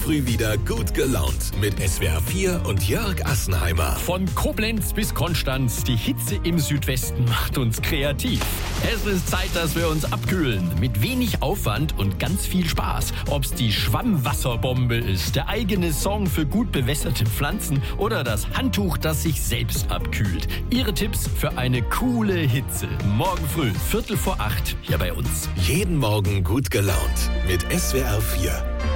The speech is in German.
früh wieder gut gelaunt mit SWR 4 und Jörg Assenheimer. Von Koblenz bis Konstanz, die Hitze im Südwesten macht uns kreativ. Es ist Zeit, dass wir uns abkühlen. Mit wenig Aufwand und ganz viel Spaß. Ob's die Schwammwasserbombe ist, der eigene Song für gut bewässerte Pflanzen oder das Handtuch, das sich selbst abkühlt. Ihre Tipps für eine coole Hitze. Morgen früh, 7:45 hier bei uns. Jeden Morgen gut gelaunt mit SWR 4.